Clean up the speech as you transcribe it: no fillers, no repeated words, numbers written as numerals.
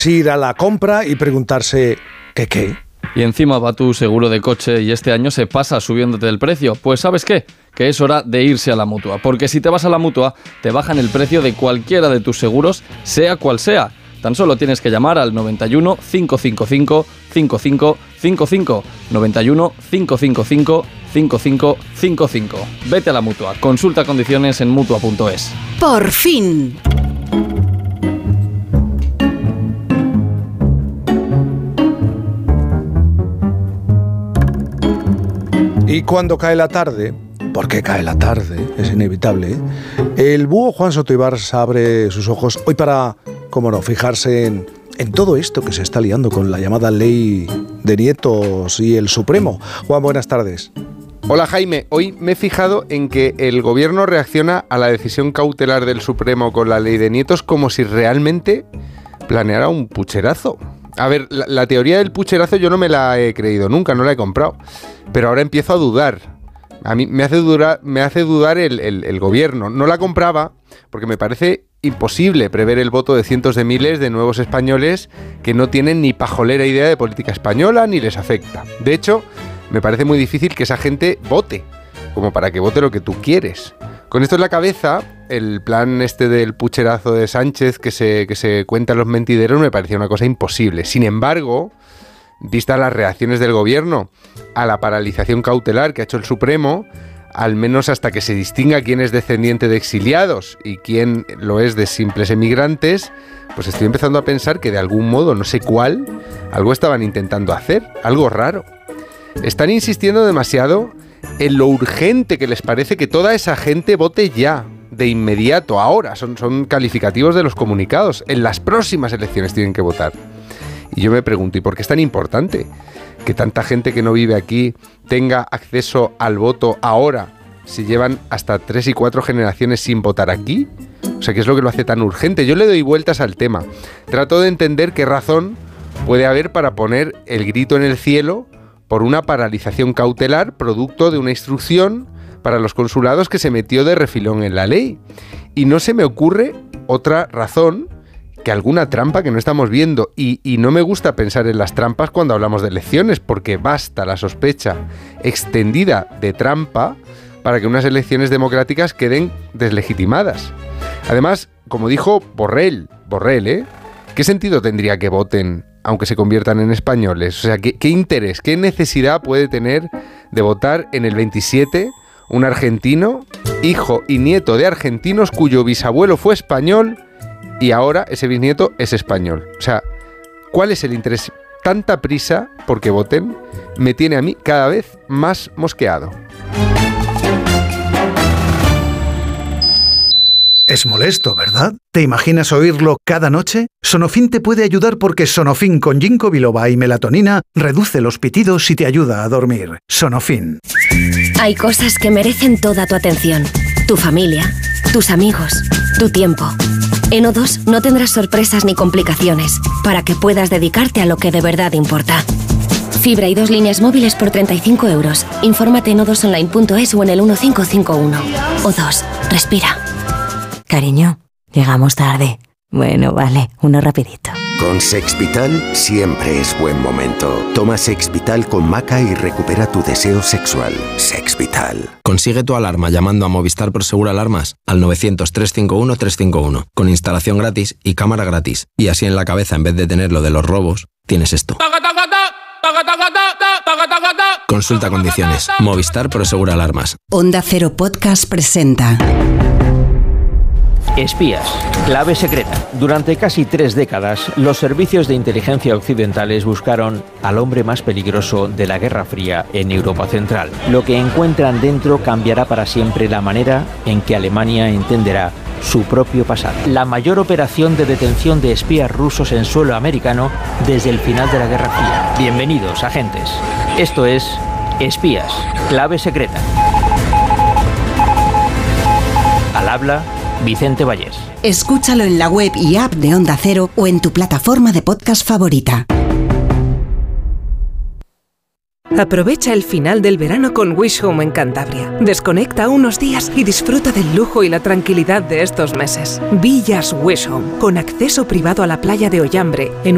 ir a la compra y preguntarse ¿qué? Y encima va tu seguro de coche y este año se pasa subiéndote el precio. Pues ¿sabes qué? Que es hora de irse a la Mutua. Porque si te vas a la Mutua, te bajan el precio de cualquiera de tus seguros, sea cual sea. Tan solo tienes que llamar al 91 555 5555. 91 555 5555. Vete a la Mutua. Consulta condiciones en Mutua.es. ¡Por fin! Y cuando cae la tarde, porque cae la tarde, es inevitable, el búho Juan Soto Ibars abre sus ojos hoy para, cómo no, fijarse en todo esto que se está liando con la llamada ley de nietos y el Supremo. Juan, buenas tardes. Hola Jaime, hoy me he fijado en que el gobierno reacciona a la decisión cautelar del Supremo con la ley de nietos como si realmente planeara un pucherazo. A ver, la teoría del pucherazo yo no me la he creído nunca, no la he comprado, pero ahora empiezo a dudar. A mí me hace dudar el gobierno. No la compraba porque me parece imposible prever el voto de cientos de miles de nuevos españoles que no tienen ni pajolera idea de política española ni les afecta. De hecho, me parece muy difícil que esa gente vote, como para que vote lo que tú quieres. Con esto en la cabeza, el plan este del pucherazo de Sánchez que se cuenta en los mentideros me parecía una cosa imposible. Sin embargo, vistas las reacciones del gobierno a la paralización cautelar que ha hecho el Supremo, al menos hasta que se distinga quién es descendiente de exiliados y quién lo es de simples emigrantes, pues estoy empezando a pensar que de algún modo, no sé cuál, algo estaban intentando hacer, algo raro. Están insistiendo demasiado en lo urgente que les parece que toda esa gente vote ya, de inmediato, ahora. Son calificativos de los comunicados. En las próximas elecciones tienen que votar. Y yo me pregunto, ¿y por qué es tan importante que tanta gente que no vive aquí tenga acceso al voto ahora, si llevan hasta 3 y 4 generaciones sin votar aquí? O sea, ¿qué es lo que lo hace tan urgente? Yo le doy vueltas al tema. Trato de entender qué razón puede haber para poner el grito en el cielo por una paralización cautelar producto de una instrucción para los consulados que se metió de refilón en la ley. Y no se me ocurre otra razón que alguna trampa que no estamos viendo. Y no me gusta pensar en las trampas cuando hablamos de elecciones, porque basta la sospecha extendida de trampa para que unas elecciones democráticas queden deslegitimadas. Además, como dijo Borrell, ¿qué sentido tendría que voten aunque se conviertan en españoles? O sea, ¿qué interés, qué necesidad puede tener de votar en el 27 un argentino, hijo y nieto de argentinos cuyo bisabuelo fue español y ahora ese bisnieto es español? O sea, ¿cuál es el interés? Tanta prisa porque voten me tiene a mí cada vez más mosqueado. Es molesto, ¿verdad? ¿Te imaginas oírlo cada noche? Sonofin te puede ayudar porque Sonofin con ginkgo biloba y melatonina reduce los pitidos y te ayuda a dormir. Sonofin. Hay cosas que merecen toda tu atención. Tu familia, tus amigos, tu tiempo. En O2 no tendrás sorpresas ni complicaciones para que puedas dedicarte a lo que de verdad importa. Fibra y 2 líneas móviles por 35 euros. Infórmate en o2online.es o en el 1551. O2. Respira. Cariño, llegamos tarde. Bueno, vale, uno rapidito. Con Sexvital siempre es buen momento. Toma Sexvital con maca y recupera tu deseo sexual. Sexvital. Consigue tu alarma llamando a Movistar Prosegur Alarmas al 900-351-351 con instalación gratis y cámara gratis. Y así en la cabeza, en vez de tener lo de los robos, tienes esto. Consulta condiciones. Movistar Prosegur Alarmas. Onda Cero Podcast presenta Espías, clave secreta. Durante casi 3 décadas, los servicios de inteligencia occidentales buscaron al hombre más peligroso de la Guerra Fría en Europa Central. Lo que encuentran dentro cambiará para siempre la manera en que Alemania entenderá su propio pasado. La mayor operación de detención de espías rusos en suelo americano desde el final de la Guerra Fría. Bienvenidos, agentes. Esto es Espías, clave secreta. Al habla Vicente Vallés. Escúchalo en la web y app de Onda Cero o en tu plataforma de podcast favorita. Aprovecha el final del verano con Wish Home en Cantabria. Desconecta unos días y disfruta del lujo y la tranquilidad de estos meses. Villas Wish Home, con acceso privado a la playa de Ollambre, en